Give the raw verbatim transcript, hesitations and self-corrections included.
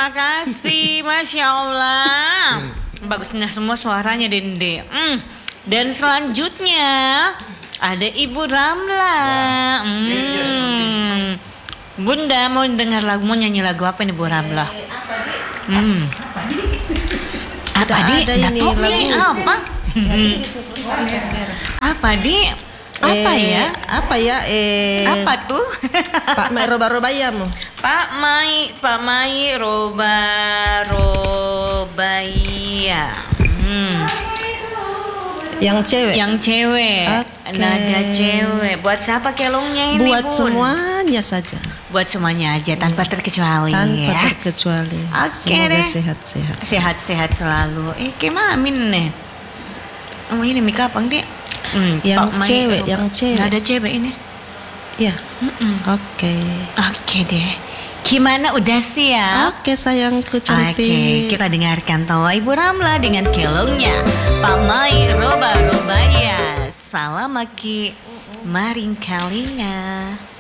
terima kasih, Masya Allah. Bagusnya semua suaranya Dende. Hmm. Dan selanjutnya ada Ibu Ramla. Hmm. Bunda mau dengar lagu, mau nyanyi lagu apa nih Bu Ramla? Hmm. Apa di? Ada ini lagu apa? Apa di? Apa eh, ya? Apa ya? Eh, Apa tuh? Pak Mai roba-roba ya mu. Pak Mai, Pak Mai roba roba ya. Hmm. Yang cewek. Yang cewek. Okay. Nada cewek. Buat siapa kelongnya ini, Buat Bun? semuanya saja. Buat semuanya aja tanpa terkecuali. Tanpa ya. terkecuali. Oke Semoga deh. sehat-sehat. Sehat-sehat selalu. Eh, gimana Amin nih? Oh ini Mika apa dia? Hmm, Yang Pak Mai cewek, roba. yang cewek. Nggak ada cewek ini. Ya. Mm-mm. Oke. Oke deh. Gimana udah siap? Oke sayangku Oke, cantik. kita dengarkan tawa Ibu Ramla dengan kelongnya Pak Mai roba roba ya. Salam maki maring kalinga.